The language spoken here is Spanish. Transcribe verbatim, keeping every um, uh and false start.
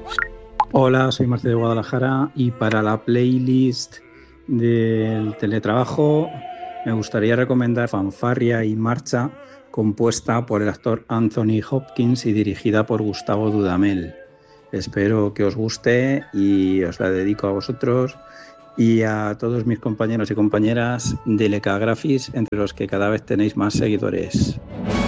Hola, soy Marce de Guadalajara y para la playlist del teletrabajo me gustaría recomendar Fanfarria y Marcha, compuesta por el actor Anthony Hopkins y dirigida por Gustavo Dudamel. Espero que os guste y os la dedico a vosotros y a todos mis compañeros y compañeras de Lecagrafis, entre los que cada vez tenéis más seguidores.